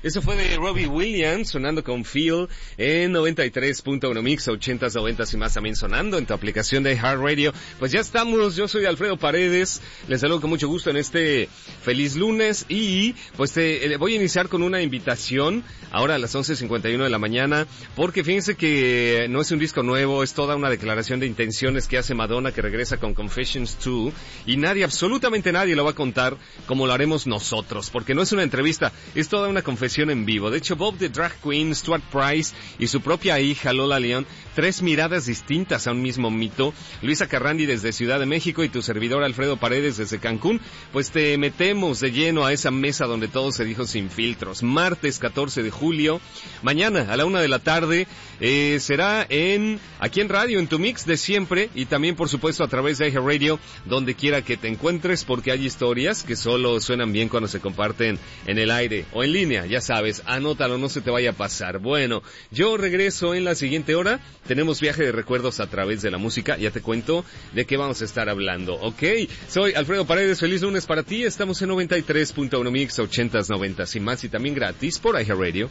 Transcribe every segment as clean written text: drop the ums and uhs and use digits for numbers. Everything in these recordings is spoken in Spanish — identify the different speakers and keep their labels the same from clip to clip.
Speaker 1: Eso fue de Robbie Williams, sonando con Feel en 93.1 Mix, 80s, 90s y más también sonando en tu aplicación de Heart Radio. Pues ya estamos, yo soy Alfredo Paredes, les saludo con mucho gusto en este feliz lunes y pues voy a iniciar con una invitación ahora a las 11:51 de la mañana, porque fíjense que no es un disco nuevo, es toda una declaración de intenciones que hace Madonna, que regresa con Confessions 2, y nadie, absolutamente nadie lo va a contar como lo haremos nosotros, porque no es una entrevista, es toda una confesión en vivo. De hecho, Bob the Drag Queen, Stuart Price y su propia hija Lola León, 3 miradas distintas a un mismo mito. Luisa Carrandi desde Ciudad de México y tu servidor Alfredo Paredes desde Cancún. Pues te metemos de lleno a esa mesa donde todo se dijo sin filtros. Martes 14 de julio, mañana a la 1 de la tarde, será aquí en radio, en tu mix de siempre, y también por supuesto a través de iHeart Radio, donde quiera que te encuentres, porque hay historias que solo suenan bien cuando se comparten en el aire o en línea, ya sabes, anótalo, no se te vaya a pasar. Bueno, yo regreso en la siguiente hora, tenemos viaje de recuerdos a través de la música, ya te cuento de qué vamos a estar hablando, ¿ok? Soy Alfredo Paredes, feliz lunes para ti, estamos en 93.1 Mix, 80s, 90s y más, y también gratis por iHeart Radio.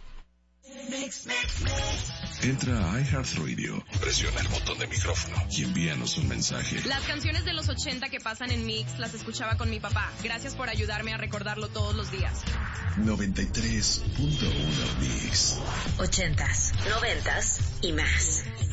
Speaker 2: Entra a iHeartRadio, presiona el botón de micrófono y envíanos un mensaje.
Speaker 3: Las canciones de los 80 que pasan en Mix las escuchaba con mi papá. Gracias por ayudarme a recordarlo todos los días.
Speaker 2: 93.1 Mix.
Speaker 4: 80s, 90s y más.